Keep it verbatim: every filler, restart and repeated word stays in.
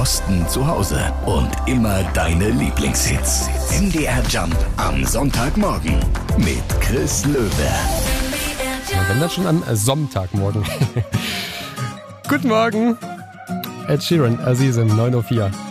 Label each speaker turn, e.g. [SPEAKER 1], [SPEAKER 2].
[SPEAKER 1] Osten zu Hause und immer deine Lieblingshits. M D R Jump am Sonntagmorgen mit Chris Löwe.
[SPEAKER 2] Ja, wenn das schon am Sonntagmorgen. Guten Morgen. Ed Sheeran, Azizem, neun Uhr vier.